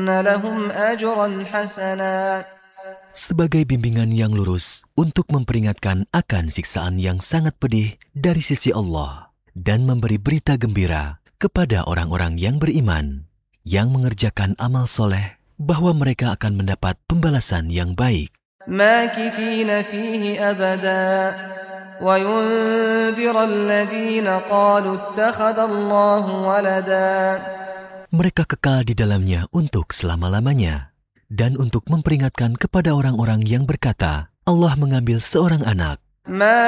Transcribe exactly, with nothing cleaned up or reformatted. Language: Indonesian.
لهم أجرا حسنا. Sebagai bimbingan yang lurus untuk memperingatkan akan siksaan yang sangat pedih dari sisi Allah dan memberi berita gembira kepada orang-orang yang beriman, yang mengerjakan amal soleh, bahwa mereka akan mendapat pembalasan yang baik. ماكثين فيه أبدا وينذر الذين قالوا اتخذ الله ولدا. Mereka kekal di dalamnya untuk selama-lamanya, dan untuk memperingatkan kepada orang-orang yang berkata, Allah mengambil seorang anak.